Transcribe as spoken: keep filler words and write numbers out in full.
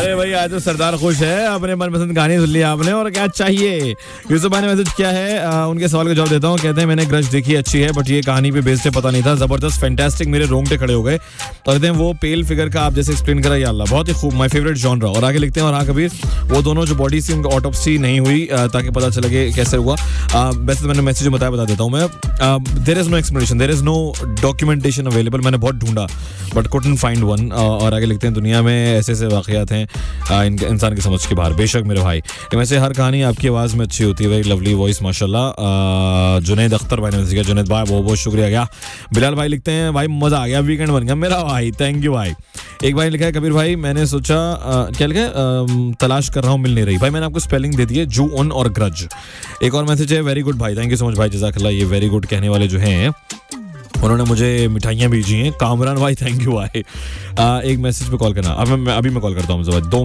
अरे भाई आज तो सरदार खुश है, अपने मनपसंद गाने सुन लिया आपने और क्या चाहिए। यूसुफ भाई ने मैसेज किया है, आ, उनके सवाल का जवाब देता हूँ। कहते हैं मैंने ग्रज देखी, अच्छी है बट ये कहानी पे बेस्ड है, पता नहीं था, जबरदस्त फैंटास्टिक, मेरे रोंगटे खड़े हो गए। तो कहते हैं वो पेल फिगर का आप जैसे एक्सप्लेन करा, या अल्लाह बहुत ही खूब, माय फेवरेट जॉनरा। और आगे लिखते हैं, और हाँ कबीर वो दोनों जो बॉडी से उनका ऑटोप्सी नहीं हुई ताकि पता चले कि कैसे हुआ। वैसे तो मैंने मैसेज बताया, बता देता हूँ मैं। There is no explanation, there is no documentation available. मैंने बहुत ढूंढा बट कुडंट फाइंड वन। और आगे लिखते हैं, दुनिया में ऐसे ऐसे वाकयात हैं इंसान की समझ के बाहर। बेशक मेरे भाई, वैसे हर कहानी आपकी आवाज़ में अच्छी होती है, वेरी लवली वॉइस माशाल्लाह। जुनैद अख्तर भाई ने मैसेज किया, जुनैद भाई बहुत बहुत शुक्रिया। क्या बिलाल भाई लिखते हैं, भाई मज़ा आ गया, वीकेंड बन गया मेरा भाई, थैंक यू भाई। एक भाई लिखा है, कबीर भाई मैंने सोचा आ, क्या लिखा है, तलाश कर रहा हूँ मिल नहीं रही। भाई मैंने आपको स्पेलिंग दे दी है, जू ऑन और ग्रज। एक और मैसेज है, वेरी गुड भाई, थैंक यू सो मच भाई, जज़ाकल्लाह। ये वेरी गुड कहने वाले जो हैं उन्होंने मुझे मिठाइयाँ भेजी हैं, कामरान भाई थैंक यू भाई। आ, एक मैसेज पे कॉल करना, अब मैं अभी मैं कॉल करता हूँ दो